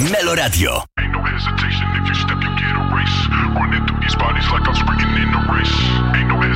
Meloradio. Ain't no hesitation if you step, you get a race. Running through these bodies like I'm sprinting in a race. Ain't no